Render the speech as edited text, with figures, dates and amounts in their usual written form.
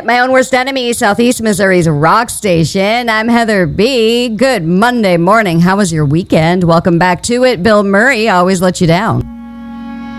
My Own Worst Enemy, Southeast Missouri's rock station. I'm Heather B. Good Monday morning. How was your weekend? Welcome back to it. Bill Murray always let you down.